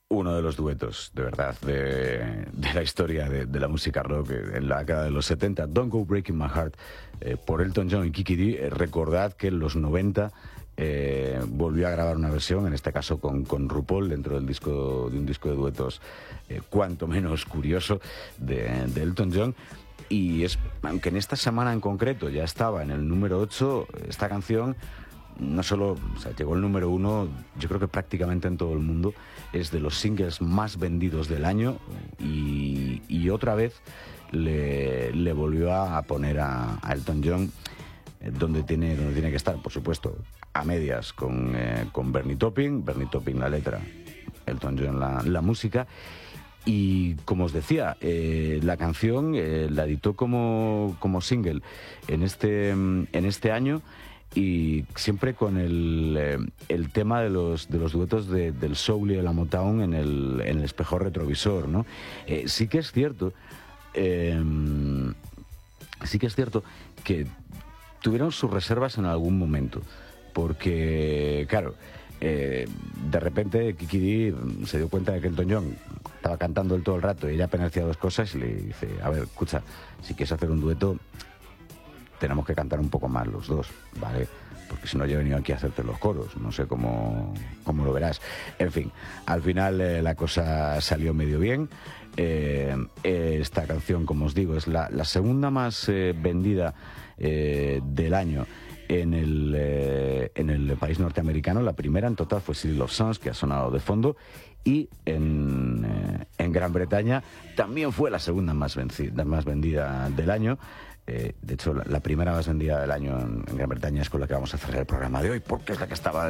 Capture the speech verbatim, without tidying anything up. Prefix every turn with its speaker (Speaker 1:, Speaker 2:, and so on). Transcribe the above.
Speaker 1: uno de los duetos, de verdad, de, de la historia de, de la música rock en la década de los setenta, Don't Go Breaking My Heart, eh, por Elton John y Kiki Dee. Eh, recordad que en los noventa eh, volvió a grabar una versión, en este caso con, con RuPaul, dentro del disco de un disco de duetos eh, cuanto menos curioso de, de Elton John. Y es, aunque en esta semana en concreto ya estaba en el número ocho, esta canción no solo, o sea, llegó el número uno, yo creo que prácticamente en todo el mundo, es de los singles más vendidos del año y, y otra vez le, le volvió a poner a, a Elton John eh, donde tiene, donde tiene que estar, por supuesto, a medias con, eh, con Bernie Taupin, Bernie Taupin la letra, Elton John la, la música. Y como os decía, eh, la canción eh, la editó como, como single en este, en este año, y siempre con el, eh, el tema de los, de los duetos de, del soul y de la Motown en el, en el espejo retrovisor, ¿no? Eh, sí que es cierto, eh, sí que es cierto que tuvieron sus reservas en algún momento, porque, claro, eh, de repente Kiki Dee se dio cuenta de que Elton John estaba cantando él todo el rato y ella apenas hacía dos cosas y le dice, a ver, escucha, si quieres hacer un dueto tenemos que cantar un poco más los dos, ¿vale? Porque si no, yo he venido aquí a hacerte los coros, no sé cómo, cómo lo verás. En fin, al final eh, la cosa salió medio bien. Eh, esta canción, como os digo, es la, la segunda más eh, vendida eh, del año en el, eh, en el país norteamericano. La primera en total fue City of Songs, que ha sonado de fondo, y en, eh, en Gran Bretaña también fue la segunda más, vencida, más vendida del año. Eh, de hecho, la, la primera más vendida del año en, en Gran Bretaña es con la que vamos a cerrar el programa de hoy, porque es la que estaba